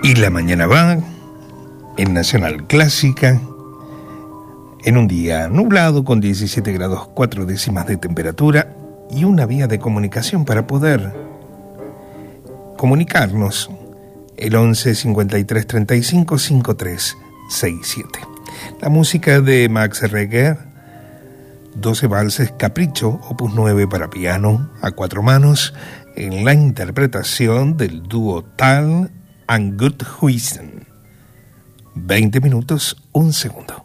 Y la mañana va en Nacional Clásica, en un día nublado con 17 grados 4 décimas de temperatura y una vía de comunicación para poder comunicarnos, el 11 53 35 53 67. La música de Max Reger, 12 valses Capricho, opus 9 para piano a 4 manos, en la interpretación del dúo Tal and Goodhuizen. 20 minutos, 1 segundo.